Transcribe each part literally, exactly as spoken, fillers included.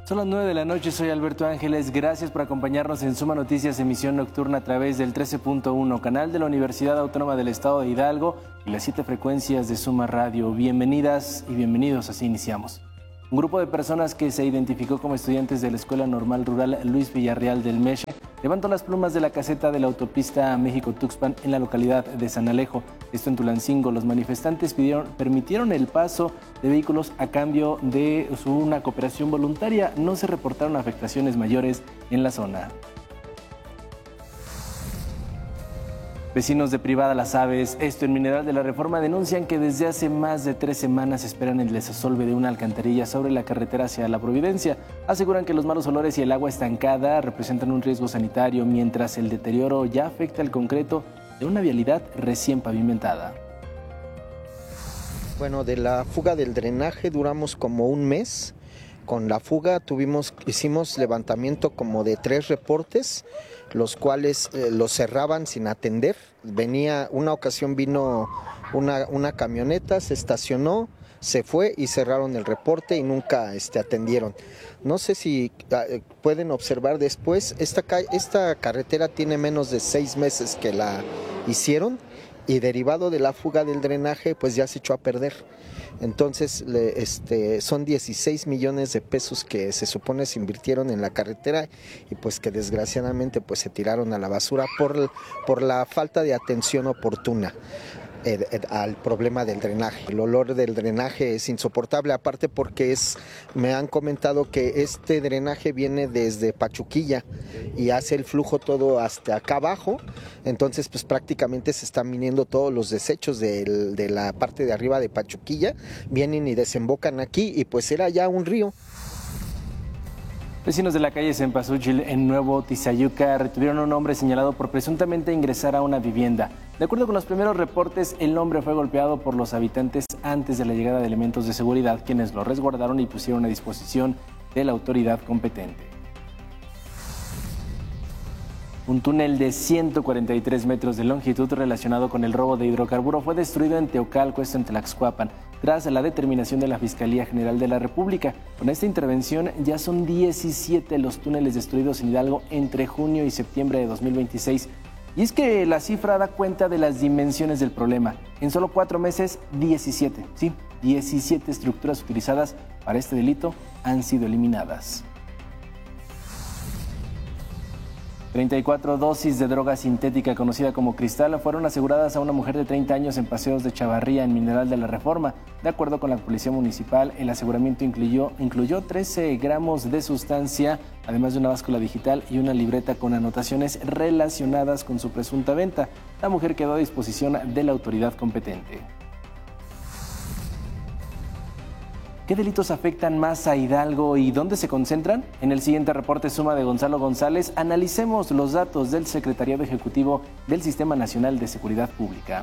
Son las nueve de la noche, soy Alberto Ángeles. Gracias por acompañarnos en Suma Noticias, emisión nocturna a través del trece punto uno, canal de la Universidad Autónoma del Estado de Hidalgo y las siete frecuencias de Suma Radio. Bienvenidas y bienvenidos, así iniciamos. Un grupo de personas que se identificó como estudiantes de la Escuela Normal Rural Luis Villarreal del Meche levantó las plumas de la caseta de la autopista México-Tuxpan en la localidad de San Alejo, esto en Tulancingo. Los manifestantes pidieron, permitieron el paso de vehículos a cambio de su, una cooperación voluntaria. No se reportaron afectaciones mayores en la zona. Vecinos de Privada Las Aves, esto en Mineral de la Reforma, denuncian que desde hace más de tres semanas esperan el desasolve de una alcantarilla sobre la carretera hacia La Providencia. Aseguran que los malos olores y el agua estancada representan un riesgo sanitario, mientras el deterioro ya afecta el concreto de una vialidad recién pavimentada. Bueno, de la fuga del drenaje duramos como un mes. Con la fuga tuvimos, hicimos levantamiento como de tres reportes, los cuales eh, los cerraban sin atender. Venía, una ocasión vino una, una camioneta, se estacionó, se fue y cerraron el reporte y nunca este, atendieron. No sé si eh, pueden observar después, esta, esta carretera tiene menos de seis meses que la hicieron y derivado de la fuga del drenaje pues ya se echó a perder. Entonces le, este, son dieciséis millones de pesos que se supone se invirtieron en la carretera y pues que desgraciadamente pues se tiraron a la basura por, por la falta de atención oportuna eh, eh, al problema del drenaje. El olor del drenaje es insoportable, aparte porque es, me han comentado que este drenaje viene desde Pachuquilla y hace el flujo todo hasta acá abajo, entonces pues prácticamente se están viniendo todos los desechos de, de la parte de arriba de Pachuquilla, vienen y desembocan aquí y pues era ya un río. Vecinos de la calle Cempasúchil en Nuevo Tizayuca retuvieron a un hombre señalado por presuntamente ingresar a una vivienda. De acuerdo con los primeros reportes, el hombre fue golpeado por los habitantes antes de la llegada de elementos de seguridad, quienes lo resguardaron y pusieron a disposición de la autoridad competente. Un túnel de ciento cuarenta y tres metros de longitud relacionado con el robo de hidrocarburo fue destruido en Teocalco, esto en Tlaxcuapan, tras la determinación de la Fiscalía General de la República. Con esta intervención ya son diecisiete los túneles destruidos en Hidalgo entre junio y septiembre de dos mil veintiséis. Y es que la cifra da cuenta de las dimensiones del problema. En solo cuatro meses, diecisiete, sí, diecisiete estructuras utilizadas para este delito han sido eliminadas. treinta y cuatro dosis de droga sintética conocida como cristal fueron aseguradas a una mujer de treinta años en Paseos de Chavarría, en Mineral de la Reforma. De acuerdo con la Policía Municipal, el aseguramiento incluyó, incluyó trece gramos de sustancia, además de una báscula digital y una libreta con anotaciones relacionadas con su presunta venta. La mujer quedó a disposición de la autoridad competente. ¿Qué delitos afectan más a Hidalgo y dónde se concentran? En el siguiente reporte Suma de Gonzalo González, analicemos los datos del Secretariado Ejecutivo del Sistema Nacional de Seguridad Pública.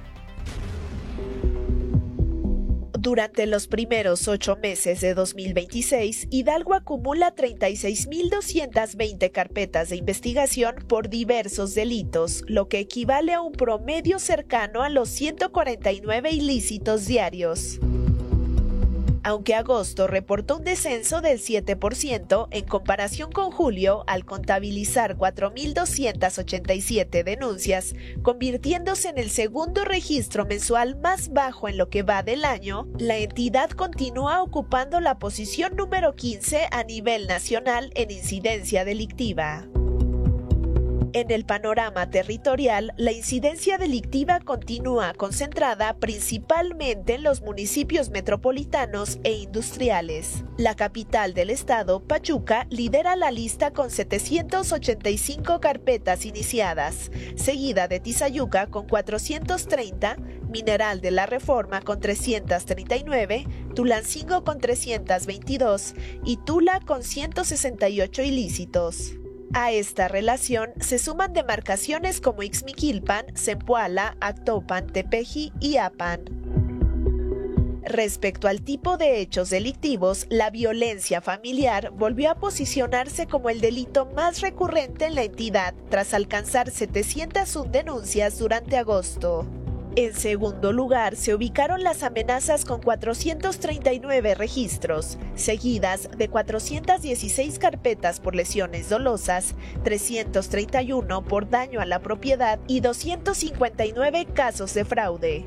Durante los primeros ocho meses de dos mil veintiséis, Hidalgo acumula treinta y seis mil doscientas veinte carpetas de investigación por diversos delitos, lo que equivale a un promedio cercano a los ciento cuarenta y nueve ilícitos diarios. Aunque agosto reportó un descenso del siete por ciento en comparación con julio al contabilizar cuatro mil doscientas ochenta y siete denuncias, convirtiéndose en el segundo registro mensual más bajo en lo que va del año, la entidad continúa ocupando la posición número quince a nivel nacional en incidencia delictiva. En el panorama territorial, la incidencia delictiva continúa concentrada principalmente en los municipios metropolitanos e industriales. La capital del estado, Pachuca, lidera la lista con setecientas ochenta y cinco carpetas iniciadas, seguida de Tizayuca con cuatrocientas treinta, Mineral de la Reforma con trescientas treinta y nueve, Tulancingo con trescientas veintidós y Tula con ciento sesenta y ocho ilícitos. A esta relación se suman demarcaciones como Ixmiquilpan, Zempoala, Actopan, Tepeji y Apan. Respecto al tipo de hechos delictivos, la violencia familiar volvió a posicionarse como el delito más recurrente en la entidad tras alcanzar setecientas una denuncias durante agosto. En segundo lugar, se ubicaron las amenazas con cuatrocientos treinta y nueve registros, seguidas de cuatrocientas dieciséis carpetas por lesiones dolosas, trescientos treinta y uno por daño a la propiedad y doscientos cincuenta y nueve casos de fraude.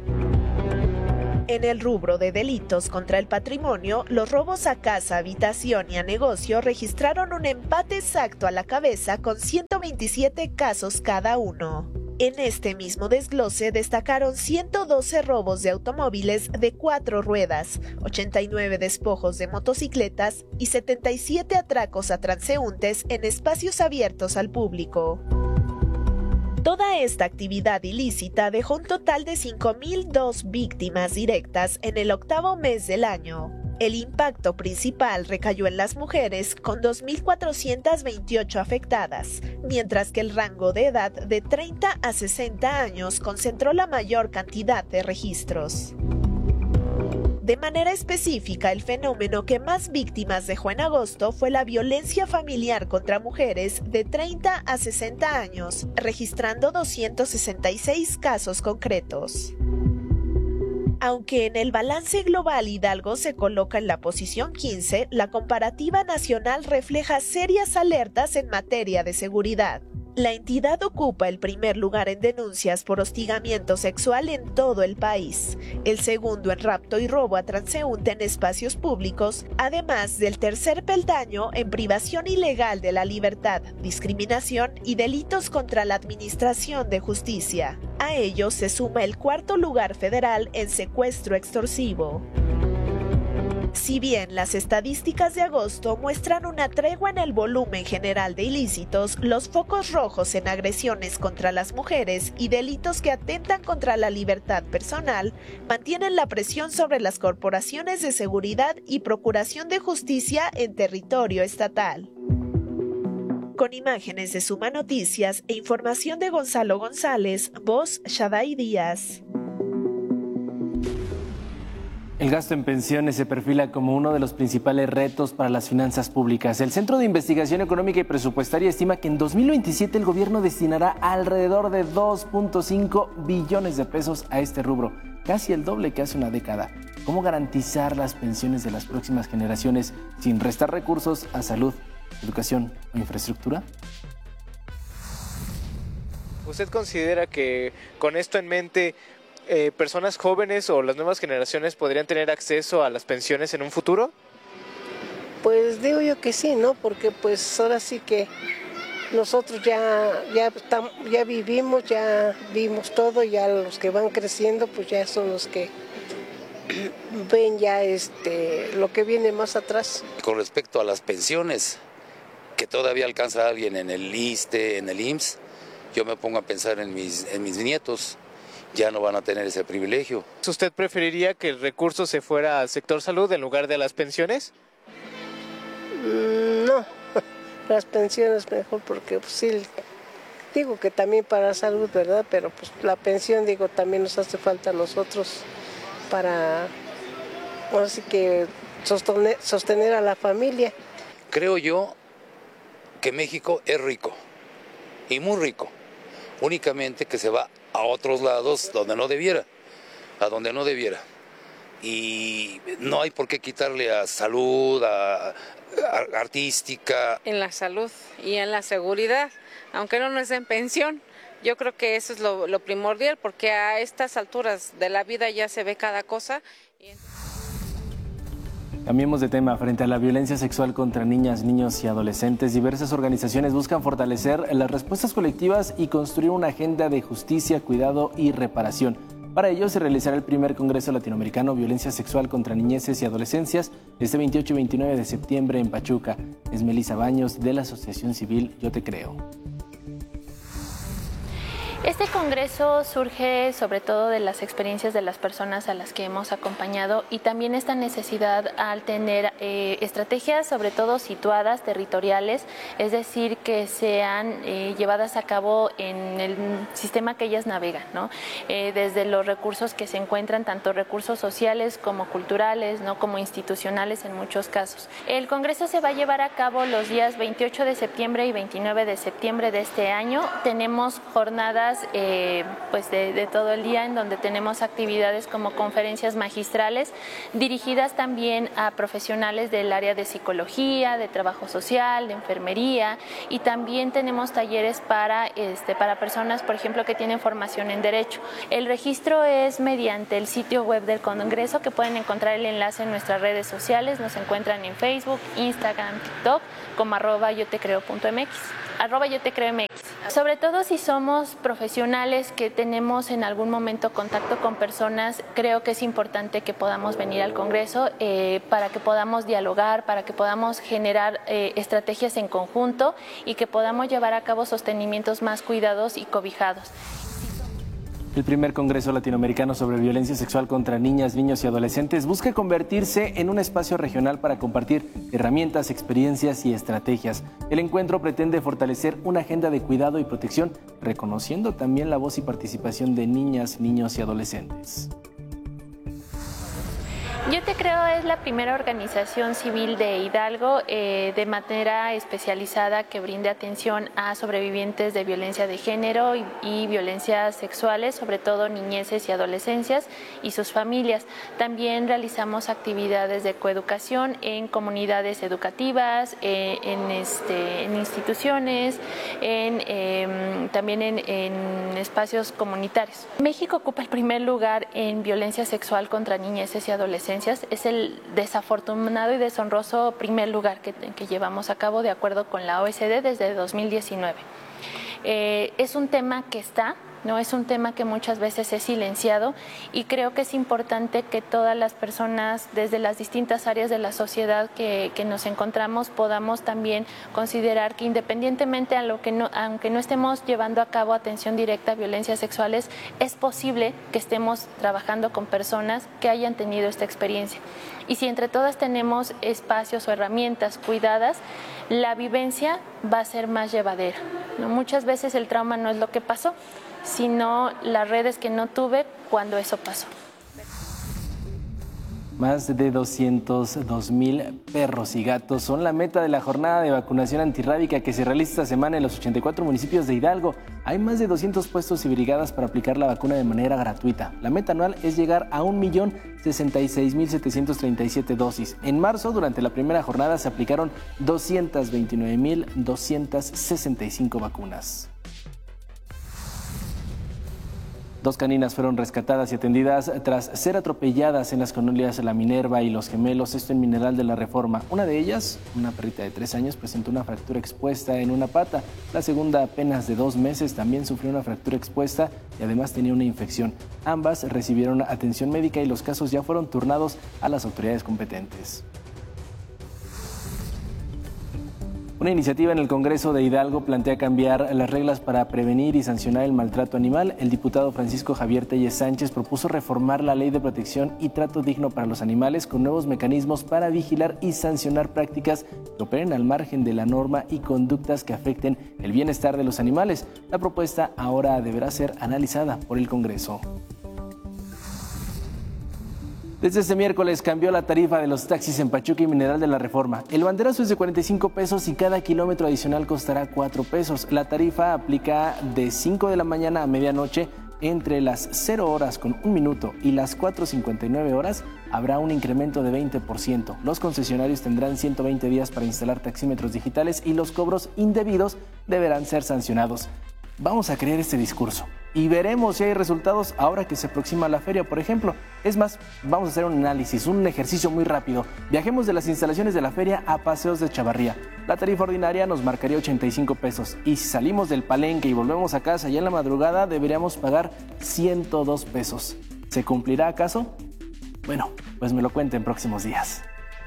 En el rubro de delitos contra el patrimonio, los robos a casa, habitación y a negocio registraron un empate exacto a la cabeza con ciento veintisiete casos cada uno. En este mismo desglose destacaron ciento doce robos de automóviles de cuatro ruedas, ochenta y nueve despojos de motocicletas y setenta y siete atracos a transeúntes en espacios abiertos al público. Toda esta actividad ilícita dejó un total de cinco mil dos víctimas directas en el octavo mes del año. El impacto principal recayó en las mujeres, con dos mil cuatrocientas veintiocho afectadas, mientras que el rango de edad de treinta a sesenta años concentró la mayor cantidad de registros. De manera específica, el fenómeno que más víctimas dejó en agosto fue la violencia familiar contra mujeres de treinta a sesenta años, registrando doscientos sesenta y seis casos concretos. Aunque en el balance global Hidalgo se coloca en la posición quince, la comparativa nacional refleja serias alertas en materia de seguridad. La entidad ocupa el primer lugar en denuncias por hostigamiento sexual en todo el país, el segundo en rapto y robo a transeúnte en espacios públicos, además del tercer peldaño en privación ilegal de la libertad, discriminación y delitos contra la administración de justicia. A ello se suma el cuarto lugar federal en secuestro extorsivo. Si bien las estadísticas de agosto muestran una tregua en el volumen general de ilícitos, los focos rojos en agresiones contra las mujeres y delitos que atentan contra la libertad personal mantienen la presión sobre las corporaciones de seguridad y procuración de justicia en territorio estatal. Con imágenes de Suma Noticias e información de Gonzalo González, voz Shaday Díaz. El gasto en pensiones se perfila como uno de los principales retos para las finanzas públicas. El Centro de Investigación Económica y Presupuestaria estima que en dos mil veintisiete el gobierno destinará alrededor de dos punto cinco billones de pesos a este rubro, casi el doble que hace una década. ¿Cómo garantizar las pensiones de las próximas generaciones sin restar recursos a salud, educación o infraestructura? ¿Usted considera que con esto en mente Eh, personas jóvenes o las nuevas generaciones podrían tener acceso a las pensiones en un futuro? Pues digo yo que sí, ¿no? Porque pues ahora sí que nosotros ya ya tam, ya vivimos, ya vimos todo, ya los que van creciendo pues ya son los que ven ya este lo que viene más atrás. Con respecto a las pensiones, que todavía alcanza a alguien en el ISSSTE, en el I M S S, yo me pongo a pensar en mis, en mis nietos. Ya no van a tener ese privilegio. ¿Usted preferiría que el recurso se fuera al sector salud en lugar de las pensiones? Mm, no, las pensiones mejor porque pues, sí, digo que también para la salud, ¿verdad? Pero pues la pensión, digo, también nos hace falta a nosotros para, así que sostener, sostener a la familia. Creo yo que México es rico y muy rico, únicamente que se va a otros lados donde no debiera, a donde no debiera. Y no hay por qué quitarle a salud, a, a artística. En la salud y en la seguridad, aunque no nos den pensión, yo creo que eso es lo, lo primordial, porque a estas alturas de la vida ya se ve cada cosa. Cambiemos de tema. Frente a la violencia sexual contra niñas, niños y adolescentes, diversas organizaciones buscan fortalecer las respuestas colectivas y construir una agenda de justicia, cuidado y reparación. Para ello se realizará el primer Congreso Latinoamericano Violencia Sexual contra Niñeces y Adolescencias este veintiocho y veintinueve de septiembre en Pachuca. Es Melissa Baños de la Asociación Civil Yo Te Creo. Este congreso surge sobre todo de las experiencias de las personas a las que hemos acompañado y también esta necesidad al tener eh, estrategias sobre todo situadas, territoriales, es decir, que sean eh, llevadas a cabo en el sistema que ellas navegan, ¿no? Eh, desde los recursos que se encuentran, tanto recursos sociales como culturales, ¿no? Como institucionales en muchos casos. El congreso se va a llevar a cabo los días veintiocho de septiembre y veintinueve de septiembre de este año. Tenemos jornadas jornadas eh, pues de, de todo el día, en donde tenemos actividades como conferencias magistrales dirigidas también a profesionales del área de psicología, de trabajo social, de enfermería, y también tenemos talleres para, este, para personas, por ejemplo, que tienen formación en Derecho. El registro es mediante el sitio web del Congreso, que pueden encontrar el enlace en nuestras redes sociales. Nos encuentran en Facebook, Instagram, TikTok, como arroba yo te creo punto mx. Arroba yo te creo mx. Sobre todo si somos profesionales que tenemos en algún momento contacto con personas, creo que es importante que podamos venir al Congreso eh, para que podamos dialogar, para que podamos generar eh, estrategias en conjunto y que podamos llevar a cabo sostenimientos más cuidados y cobijados. El primer Congreso Latinoamericano sobre Violencia Sexual contra Niñas, Niños y Adolescentes busca convertirse en un espacio regional para compartir herramientas, experiencias y estrategias. El encuentro pretende fortalecer una agenda de cuidado y protección, reconociendo también la voz y participación de niñas, niños y adolescentes. Yo te creo es la primera organización civil de Hidalgo eh, de manera especializada que brinde atención a sobrevivientes de violencia de género y, y violencias sexuales, sobre todo niñeces y adolescencias y sus familias. También realizamos actividades de coeducación en comunidades educativas, eh, en, este, en instituciones, en, eh, también en, en espacios comunitarios. México ocupa el primer lugar en violencia sexual contra niñeces y adolescencias. Es el desafortunado y deshonroso primer lugar que, que llevamos a cabo de acuerdo con la O E C D desde dos mil diecinueve. Eh, es un tema que está, no es un tema que muchas veces es silenciado, y creo que es importante que todas las personas desde las distintas áreas de la sociedad que, que nos encontramos podamos también considerar que independientemente a lo que no, aunque no estemos llevando a cabo atención directa a violencias sexuales, es posible que estemos trabajando con personas que hayan tenido esta experiencia. Y si entre todas tenemos espacios o herramientas cuidadas, la vivencia va a ser más llevadera, ¿no? Muchas veces el trauma no es lo que pasó, sino las redes que no tuve cuando eso pasó. Más de doscientos dos mil perros y gatos son la meta de la jornada de vacunación antirrábica que se realiza esta semana en los ochenta y cuatro municipios de Hidalgo. Hay más de doscientos puestos y brigadas para aplicar la vacuna de manera gratuita. La meta anual es llegar a un millón sesenta y seis mil setecientos treinta y siete dosis. En marzo, durante la primera jornada, se aplicaron doscientos veintinueve mil doscientos sesenta y cinco vacunas. Dos caninas fueron rescatadas y atendidas tras ser atropelladas en las colonias La Minerva y Los Gemelos, esto en Mineral de la Reforma. Una de ellas, una perrita de tres años, presentó una fractura expuesta en una pata. La segunda, apenas de dos meses, también sufrió una fractura expuesta y además tenía una infección. Ambas recibieron atención médica y los casos ya fueron turnados a las autoridades competentes. Una iniciativa en el Congreso de Hidalgo plantea cambiar las reglas para prevenir y sancionar el maltrato animal. El diputado Francisco Javier Telles Sánchez propuso reformar la Ley de Protección y Trato Digno para los Animales con nuevos mecanismos para vigilar y sancionar prácticas que operen al margen de la norma y conductas que afecten el bienestar de los animales. La propuesta ahora deberá ser analizada por el Congreso. Desde este miércoles cambió la tarifa de los taxis en Pachuca y Mineral de la Reforma. El banderazo es de cuarenta y cinco pesos y cada kilómetro adicional costará cuatro pesos. La tarifa aplica de cinco de la mañana a medianoche. Entre las cero horas con un minuto y las cuatro cincuenta y nueve horas habrá un incremento de veinte por ciento. Los concesionarios tendrán ciento veinte días para instalar taxímetros digitales y los cobros indebidos deberán ser sancionados. Vamos a creer este discurso y veremos si hay resultados ahora que se aproxima la feria, por ejemplo. Es más, vamos a hacer un análisis, un ejercicio muy rápido. Viajemos de las instalaciones de la feria a Paseos de Chavarría. La tarifa ordinaria nos marcaría ochenta y cinco pesos y si salimos del palenque y volvemos a casa ya en la madrugada deberíamos pagar ciento dos pesos. ¿Se cumplirá acaso? Bueno, pues me lo cuenten en próximos días.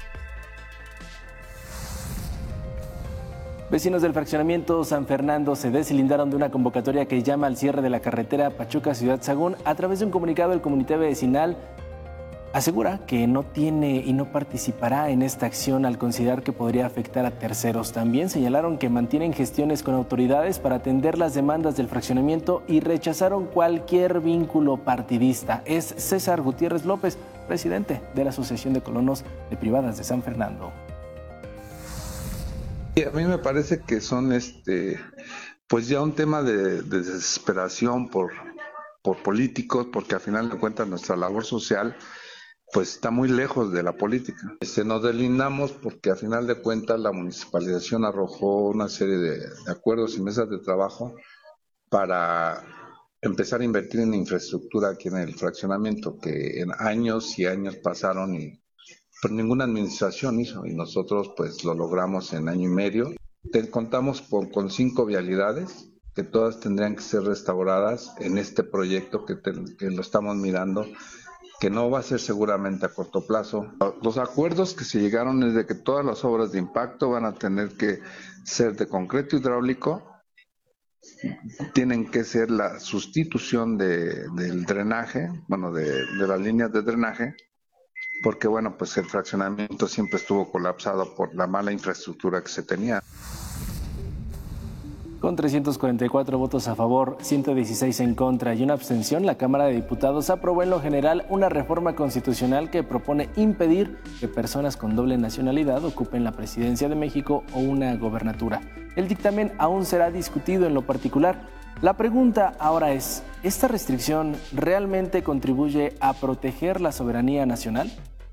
Vecinos del fraccionamiento San Fernando se deslindaron de una convocatoria que llama al cierre de la carretera Pachuca-Ciudad Sagún. A través de un comunicado, el comité vecinal asegura que no tiene y no participará en esta acción al considerar que podría afectar a terceros. También señalaron que mantienen gestiones con autoridades para atender las demandas del fraccionamiento y rechazaron cualquier vínculo partidista. Es César Gutiérrez López, presidente de la Asociación de Colonos de Privadas de San Fernando. A mí me parece que son este pues ya un tema de, de desesperación por, por políticos, porque al final de cuentas nuestra labor social pues está muy lejos de la política. Este, nos deslindamos porque al final de cuentas la municipalización arrojó una serie de, de acuerdos y mesas de trabajo para empezar a invertir en infraestructura aquí en el fraccionamiento, que en años y años pasaron y pues ninguna administración hizo, y nosotros pues lo logramos en año y medio. Te, contamos por, con cinco vialidades que todas tendrían que ser restauradas en este proyecto que, te, que lo estamos mirando, que no va a ser seguramente a corto plazo. Los acuerdos que se llegaron es de que todas las obras de impacto van a tener que ser de concreto hidráulico, tienen que ser la sustitución de, del drenaje, bueno, de, de las líneas de drenaje, porque bueno, pues el fraccionamiento siempre estuvo colapsado por la mala infraestructura que se tenía. Con trescientos cuarenta y cuatro votos a favor, ciento dieciséis en contra y una abstención, la Cámara de Diputados aprobó en lo general una reforma constitucional que propone impedir que personas con doble nacionalidad ocupen la presidencia de México o una gobernatura. El dictamen aún será discutido en lo particular. La pregunta ahora es, ¿esta restricción realmente contribuye a proteger la soberanía nacional?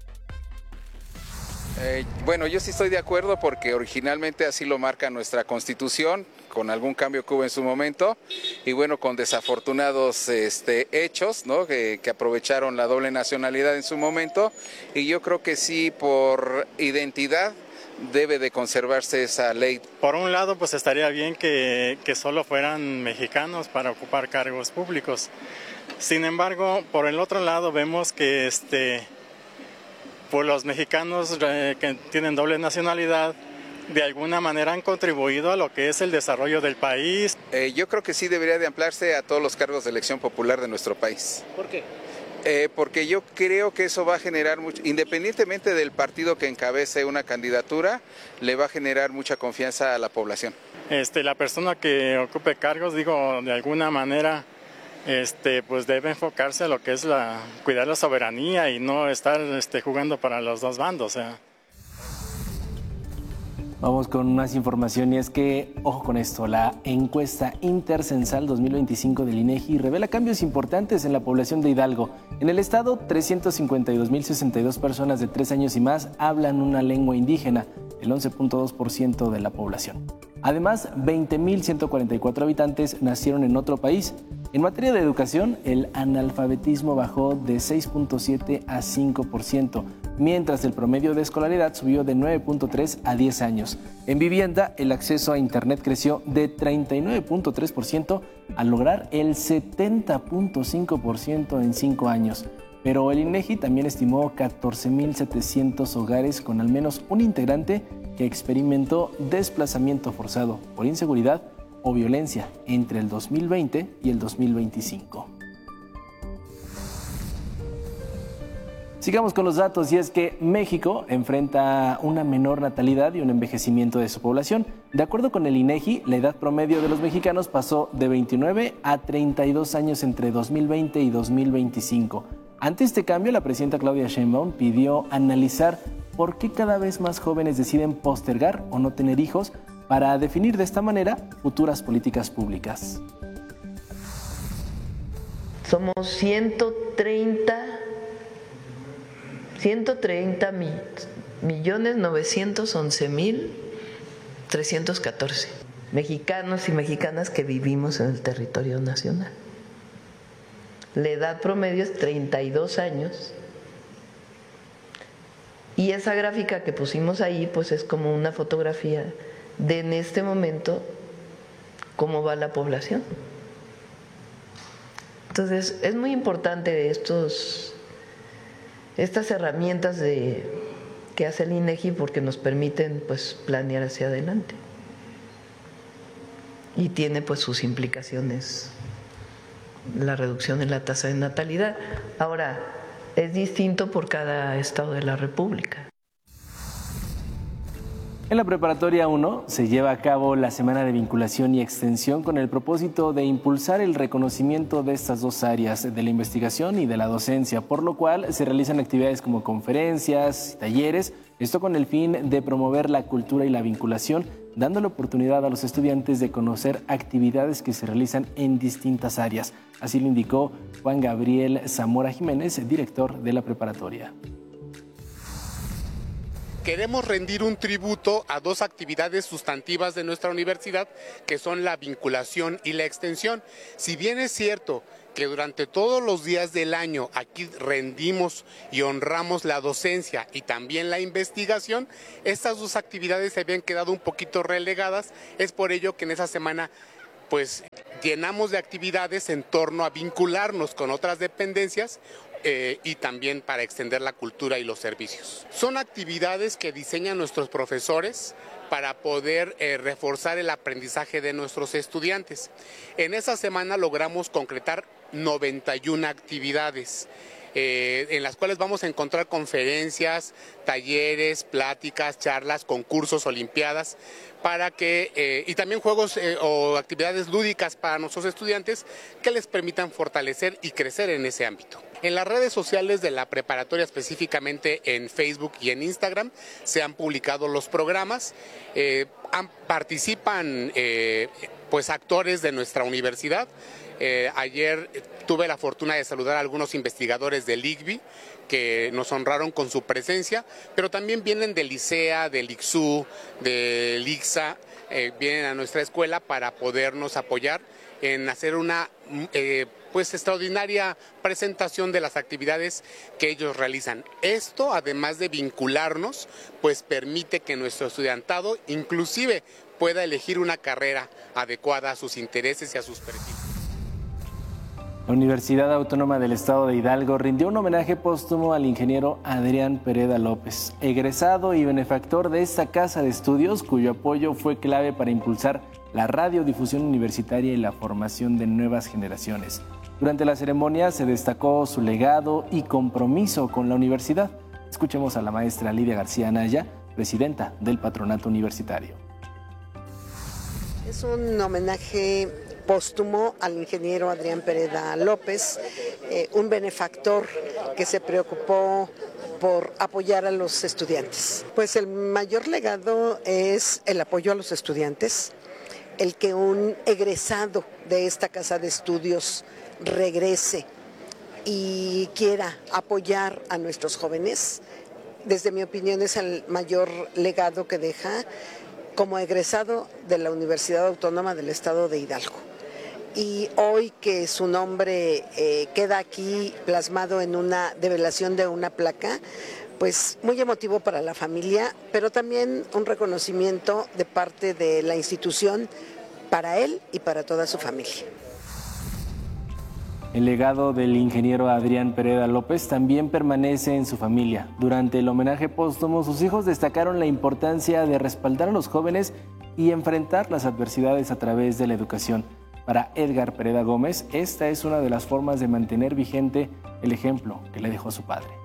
Eh, bueno, yo sí estoy de acuerdo porque originalmente así lo marca nuestra Constitución, con algún cambio que hubo en su momento, y bueno, con desafortunados este, hechos, ¿no? que, que aprovecharon la doble nacionalidad en su momento, y yo creo que sí, por identidad, debe de conservarse esa ley. Por un lado, pues estaría bien que, que solo fueran mexicanos para ocupar cargos públicos. Sin embargo, por el otro lado vemos que este, pues los mexicanos eh, que tienen doble nacionalidad de alguna manera han contribuido a lo que es el desarrollo del país. Eh, yo creo que sí debería de ampliarse a todos los cargos de elección popular de nuestro país. ¿Por qué? Eh, porque yo creo que eso va a generar mucho, independientemente del partido que encabece una candidatura, le va a generar mucha confianza a la población. Este, la persona que ocupe cargos, digo, de alguna manera, este, pues debe enfocarse a lo que es la cuidar la soberanía y no estar este, jugando para los dos bandos. O sea. Vamos con más información y es que, ojo con esto, la encuesta intercensal dos mil veinticinco del INEGI revela cambios importantes en la población de Hidalgo. En el estado, trescientos cincuenta y dos mil sesenta y dos personas de tres años y más hablan una lengua indígena, el once punto dos por ciento de la población. Además, veinte mil ciento cuarenta y cuatro habitantes nacieron en otro país. En materia de educación, el analfabetismo bajó de seis punto siete a cinco por ciento, mientras el promedio de escolaridad subió de nueve punto tres a diez años. En vivienda, el acceso a Internet creció de treinta y nueve punto tres por ciento al lograr el setenta punto cinco por ciento en cinco años. Pero el INEGI también estimó catorce mil setecientos hogares con al menos un integrante que experimentó desplazamiento forzado por inseguridad o violencia entre el dos mil veinte y el dos mil veinticinco. Sigamos con los datos y es que México enfrenta una menor natalidad y un envejecimiento de su población. De acuerdo con el INEGI, la edad promedio de los mexicanos pasó de veintinueve a treinta y dos años entre dos mil veinte y dos mil veinticinco. Ante este cambio, la presidenta Claudia Sheinbaum pidió analizar por qué cada vez más jóvenes deciden postergar o no tener hijos para definir de esta manera futuras políticas públicas. Somos ciento treinta millones novecientos once mil trescientos catorce mexicanos y mexicanas que vivimos en el territorio nacional. La edad promedio es treinta y dos años y esa gráfica que pusimos ahí pues es como una fotografía de en este momento cómo va la población. Entonces es muy importante estos estas herramientas de, que hace el INEGI porque nos permiten pues planear hacia adelante y tiene pues sus implicaciones la reducción en la tasa de natalidad. Ahora, es distinto por cada estado de la República. En la Preparatoria uno se lleva a cabo la Semana de Vinculación y Extensión con el propósito de impulsar el reconocimiento de estas dos áreas, de la investigación y de la docencia, por lo cual se realizan actividades como conferencias, talleres, Esto con el fin de promover la cultura y la vinculación, dando la oportunidad a los estudiantes de conocer actividades que se realizan en distintas áreas. Así lo indicó Juan Gabriel Zamora Jiménez, director de la preparatoria. Queremos rendir un tributo a dos actividades sustantivas de nuestra universidad, que son la vinculación y la extensión. Si bien es cierto que durante todos los días del año aquí rendimos y honramos la docencia y también la investigación, estas dos actividades se habían quedado un poquito relegadas. Es por ello que en esa semana pues llenamos de actividades en torno a vincularnos con otras dependencias eh, y también para extender la cultura y los servicios. Son actividades que diseñan nuestros profesores para poder eh, reforzar el aprendizaje de nuestros estudiantes. En esa semana logramos concretar noventa y una actividades. Eh, en las cuales vamos a encontrar conferencias, talleres, pláticas, charlas, concursos, olimpiadas, para que, eh, y también juegos eh, o actividades lúdicas para nuestros estudiantes que les permitan fortalecer y crecer en ese ámbito. En las redes sociales de la preparatoria, específicamente en Facebook y en Instagram, se han publicado los programas, eh, han, participan eh, pues actores de nuestra universidad. Eh, ayer tuve la fortuna de saludar a algunos investigadores del I C B I que nos honraron con su presencia, pero también vienen del ICEA, del I C S U, del I C S A, eh, vienen a nuestra escuela para podernos apoyar en hacer una eh, pues extraordinaria presentación de las actividades que ellos realizan. Esto, además de vincularnos, pues permite que nuestro estudiantado inclusive pueda elegir una carrera adecuada a sus intereses y a sus perfiles. La Universidad Autónoma del Estado de Hidalgo rindió un homenaje póstumo al ingeniero Adrián Pereda López, egresado y benefactor de esta casa de estudios, cuyo apoyo fue clave para impulsar la radiodifusión universitaria y la formación de nuevas generaciones. Durante la ceremonia se destacó su legado y compromiso con la universidad. Escuchemos a la maestra Lidia García Anaya, presidenta del Patronato Universitario. Es un homenaje póstumo al ingeniero Adrián Pereda López, eh, un benefactor que se preocupó por apoyar a los estudiantes. Pues el mayor legado es el apoyo a los estudiantes, el que un egresado de esta casa de estudios regrese y quiera apoyar a nuestros jóvenes. Desde mi opinión es el mayor legado que deja como egresado de la Universidad Autónoma del Estado de Hidalgo. Y hoy que su nombre eh, queda aquí plasmado en una develación de una placa, pues muy emotivo para la familia, pero también un reconocimiento de parte de la institución para él y para toda su familia. El legado del ingeniero Adrián Pereda López también permanece en su familia. Durante el homenaje póstumo, sus hijos destacaron la importancia de respaldar a los jóvenes y enfrentar las adversidades a través de la educación. Para Edgar Pereda Gómez, esta es una de las formas de mantener vigente el ejemplo que le dejó su padre.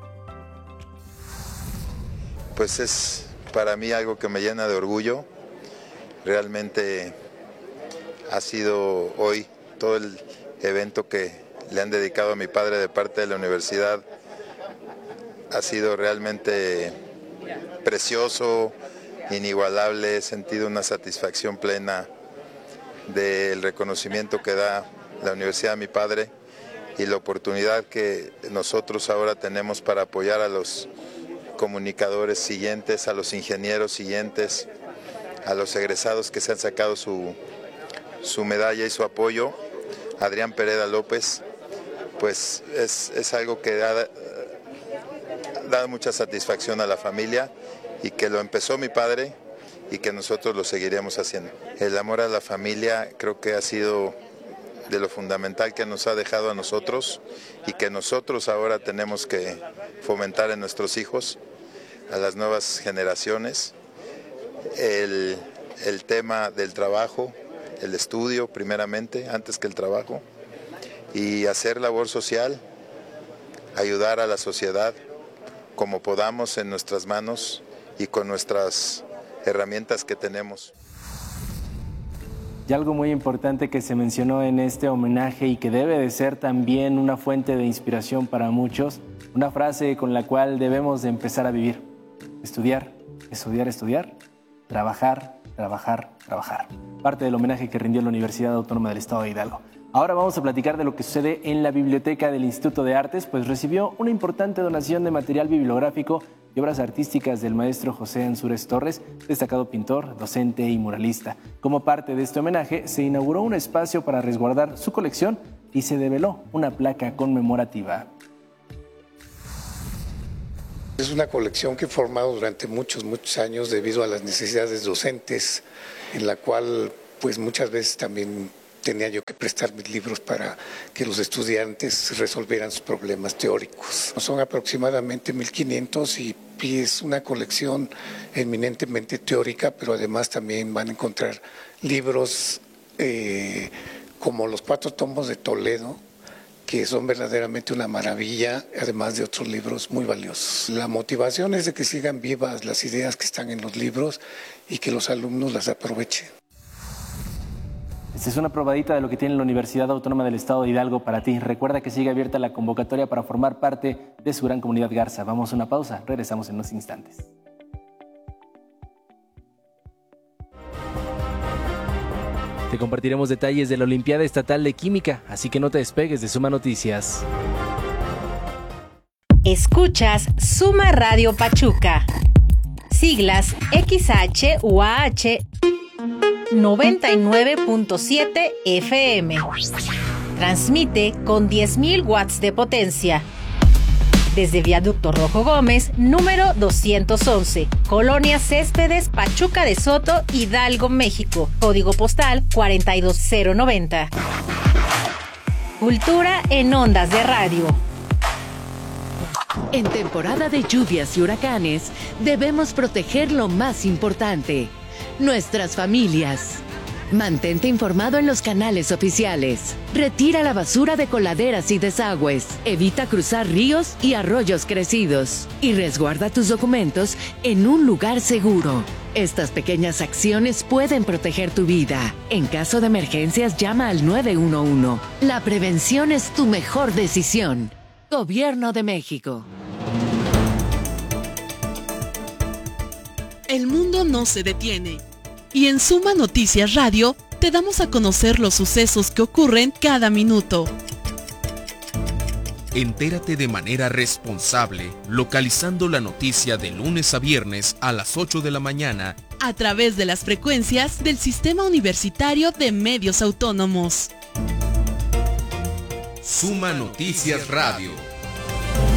Pues es para mí algo que me llena de orgullo. Realmente ha sido hoy todo el evento que le han dedicado a mi padre de parte de la universidad. Ha sido realmente precioso, inigualable. He sentido una satisfacción plena del reconocimiento que da la universidad a mi padre y la oportunidad que nosotros ahora tenemos para apoyar a los comunicadores siguientes, a los ingenieros siguientes, a los egresados que se han sacado su, su medalla y su apoyo. Adrián Pereda López, pues es, es algo que da, da mucha satisfacción a la familia y que lo empezó mi padre y que nosotros lo seguiremos haciendo. El amor a la familia creo que ha sido de lo fundamental que nos ha dejado a nosotros y que nosotros ahora tenemos que fomentar en nuestros hijos, a las nuevas generaciones. El, el tema del trabajo, el estudio primeramente, antes que el trabajo, y hacer labor social, ayudar a la sociedad como podamos en nuestras manos y con nuestras herramientas que tenemos. Y algo muy importante que se mencionó en este homenaje y que debe de ser también una fuente de inspiración para muchos, una frase con la cual debemos de empezar a vivir. estudiar, estudiar, estudiar, trabajar, trabajar, trabajar. Parte del homenaje que rindió la Universidad Autónoma del Estado de Hidalgo. Ahora vamos a platicar de lo que sucede en la biblioteca del Instituto de Artes, pues recibió una importante donación de material bibliográfico y obras artísticas del maestro José Ansúrez Torres, destacado pintor, docente y muralista. Como parte de este homenaje, se inauguró un espacio para resguardar su colección y se develó una placa conmemorativa. Es una colección que he formado durante muchos, muchos años debido a las necesidades docentes, en la cual pues muchas veces también tenía yo que prestar mis libros para que los estudiantes resolvieran sus problemas teóricos. Son aproximadamente mil quinientos y, y es una colección eminentemente teórica, pero además también van a encontrar libros eh, como los cuatro tomos de Toledo, que son verdaderamente una maravilla, además de otros libros muy valiosos. La motivación es de que sigan vivas las ideas que están en los libros y que los alumnos las aprovechen. Esta es una probadita de lo que tiene la Universidad Autónoma del Estado de Hidalgo para ti. Recuerda que sigue abierta la convocatoria para formar parte de su gran comunidad Garza. Vamos a una pausa, regresamos en unos instantes. Te compartiremos detalles de la Olimpiada Estatal de Química, así que no te despegues de Suma Noticias. Escuchas Suma Radio Pachuca. Siglas X H U A H noventa y nueve punto siete F M. Transmite con diez mil watts de potencia. Desde Viaducto Rojo Gómez, número doscientos once, Colonia Céspedes, Pachuca de Soto, Hidalgo, México. Código postal cuarenta y dos mil noventa. Cultura en ondas de radio. En temporada de lluvias y huracanes, debemos proteger lo más importante: nuestras familias. Mantente informado en los canales oficiales. Retira la basura de coladeras y desagües. Evita cruzar ríos y arroyos crecidos. Y resguarda tus documentos en un lugar seguro. Estas pequeñas acciones pueden proteger tu vida. En caso de emergencias, llama al nueve uno uno. La prevención es tu mejor decisión. Gobierno de México. El mundo no se detiene. Y en Suma Noticias Radio te damos a conocer los sucesos que ocurren cada minuto. Entérate de manera responsable, localizando la noticia de lunes a viernes a las ocho de la mañana a través de las frecuencias del Sistema Universitario de Medios Autónomos. Suma Noticias Radio.